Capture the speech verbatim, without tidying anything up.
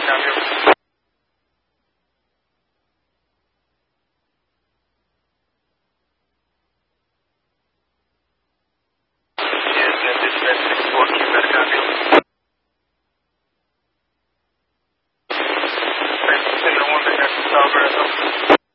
câmbio. Yes, and dispatch six four, Quebec câmbio. Center one, Tower.